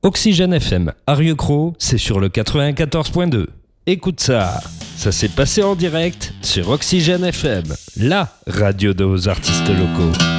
Oxygène FM, Arieux-Cros, c'est sur le 94.2. Écoute ça, ça s'est passé en direct sur Oxygène FM, la radio de aux artistes locaux.